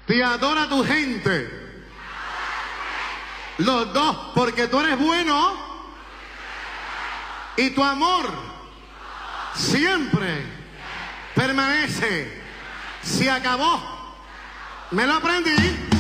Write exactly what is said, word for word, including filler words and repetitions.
te adora tu gente. Los dos, porque tú eres bueno y tu amor siempre permanece. Se acabó. Me lo aprendí.